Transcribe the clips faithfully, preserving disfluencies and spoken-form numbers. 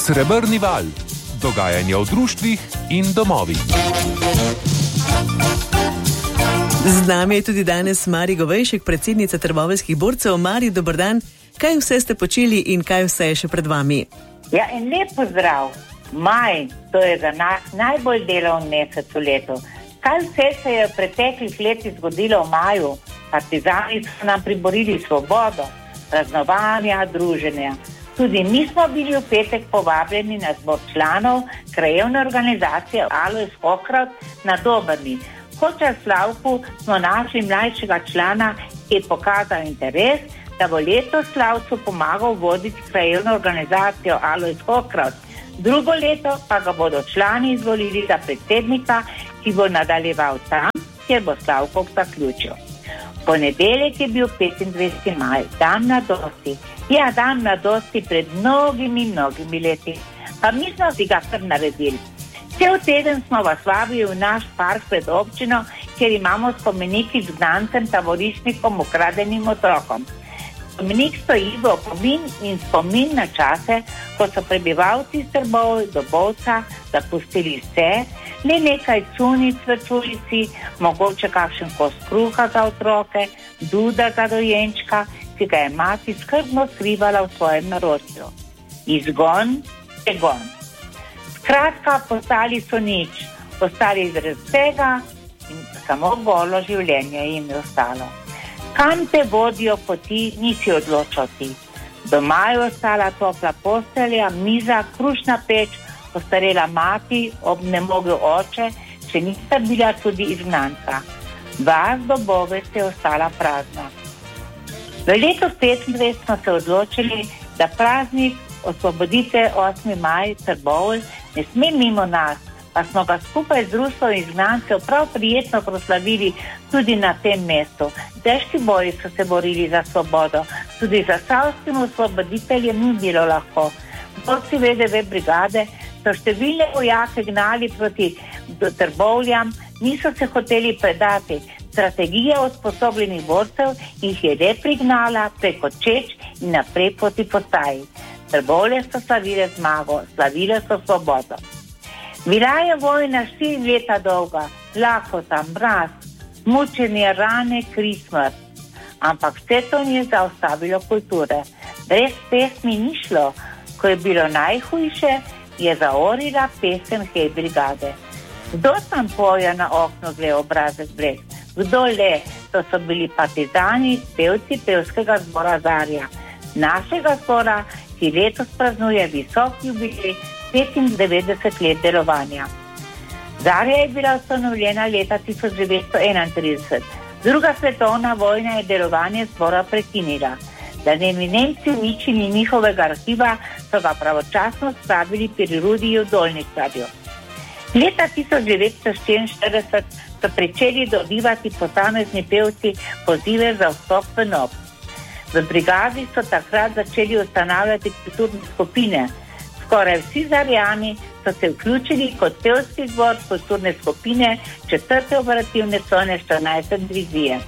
Srebrni val. Dogajanje v društvih in domovih. Z nami je tudi danes Mari Govejšek, predsednica trboveljskih borcev. Mari, dober dan. Kaj vse ste počeli in kaj vse je še pred vami? Ja, in lep pozdrav. Maj, to je za nas najbolj delovni mesec v letu. Kaj vse se je v preteklih letih zgodilo v maju? Partizani so nam priborili svobodo, praznovanja, druženja. Tudi mi smo bili v petek povabljeni na zbor članov krajevne organizacije Alojz Hokraut na Dobrni. Kočar Slavku smo našli mlajšega člana, ki je pokazal interes, da bo letos Slavcu pomagal voditi krajevno organizacijo Alojz Hokraut. Drugo leto pa ga bodo člani izvolili za predsednika, ki bo nadaljeval tam, kjer bo Slavko zaključil. Ponedeljek je bil petindvajseti maj, dan mladosti. Ja, dan mladosti pred mnogimi, mnogimi leti. Pa mi smo si ga kar naredili. Cel teden smo vas vabili v naš park pred občino, kjer imamo spomeniki z znancem, taborišnikom, ukradenim otrokom. Spomenik stoji v opomin in spomin na čase, ko so prebivalci iz Trbovelj do Bovca zapustili vse, le nekaj cunic v ulici, mogoče kakšen kos kruha za otroke, duda za dojenčka, ki ga je mati skrbno skrivala v svojem naročju. Izgon je gon. Skratka, postali so nič, postali brez vsega in samo golo življenje jim je ostalo. Kam te vodijo poti, nisi odločil ti. Doma je ostala topla postelja, miza, krušna peč, ostarela mati, obnemogel oče, če nista bila tudi izgnanca. Vas do Bovec je ostala prazna. V letu petindvajset smo se odločili, da praznik osvobodite osmi maj Trbovelj ne sme mimo nas, pa smo ga skupaj z društvom izgnancev prav prijetno proslavili tudi na tem mestu. Težki boji so se borili za svobodo, tudi za savskim osvoboditeljem ni bilo lahko. Borci V D V brigade so številne vojake gnali proti Trbovljam, niso se hoteli predati. Strategija usposobljenih borcev jih je le prignala preko Čeč in naprej proti postaji. Trbovlje so slavile zmago, slavile so svobodo. Bila je vojna štiri leta dolga, lakota, mraz, mučenje, rane, kri, smrt. Ampak vse to ni zaustavilo kulture. Brez pesmi ni šlo. Ko je bilo najhujše, je zaorila pesem Hej brigade. Kdo tam poja na okno glede obrazec breg? Kdo le? To so bili partizani, pevci pevskega zbora Zarja. Našega zbora, ki letos praznuje visok jubilej petindevetdeset let delovanja. Zarja je bila ustanovljena leta tisoč devetsto enaintrideset. Druga svetovna vojna je delovanje zbora prekinila. Da ne bi Nemci uničili njihovega arhiva, so ga pravočasno spravili pri Rudiju Dolničarju. Leta tisoč devetsto štiriinštirideset so pričeli dobivati posamezni pevci pozive za vstop v N O B. V brigadi so takrat začeli ustanavljati kulturne skupine. Skoraj vsi Zarjani so se vključili kot pevski zbor kulturne skupine četrte operativne cone štirinajste divizije.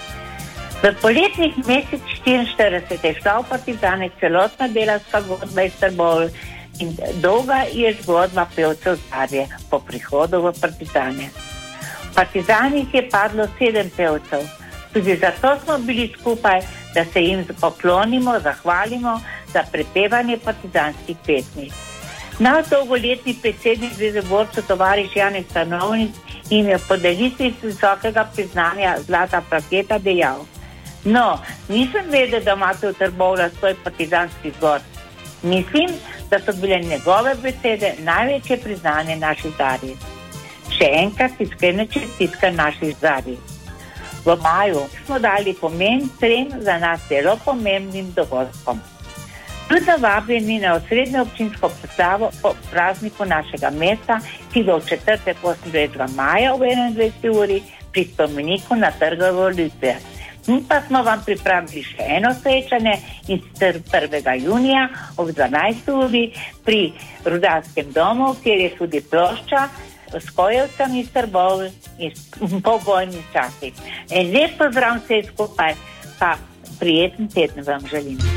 V poletnih mesecih štiriinštirideset je šla v partizane celotna delavska godba iz Trbovelj in dolga je zgodba pevcev Zarje po prihodu v partizane. V partizanih je padlo sedem pevcev. Tudi zato smo bili skupaj, da se jim poklonimo, zahvalimo za prepevanje partizanskih pesmi. Naš dolgoletni predsednik Zveze borcev tovariš Janez Stanovnik jim je po delitvi visokega priznanja zlata plaketa dejal: No, nisem vedel, da imate v Trbovljah svoj partizanski zbor. Mislim, da so bile njegove besede največje priznanje naših Zarji. Še enkrat iskrene čestitke naših Zarji. V maju smo dali pomen trem za nas zelo pomembnim dogodkom. Tudi vabljeni na osrednjo občinsko proslavo po prazniku našega mesta, ki bo v četrtek osemindvajsetega maja ob enaindvajseti uri pri spomeniku na Trgu revolucije. Mi pa smo vam pripravili še eno srečanje in sicer prvega junija ob dvanajsti uri pri Rudarskem domu, kjer je tudi plošča s Kojevcem iz Trbovelj in po vojnih časih. En lep pozdrav vse skupaj, pa prijeten teden vam želim.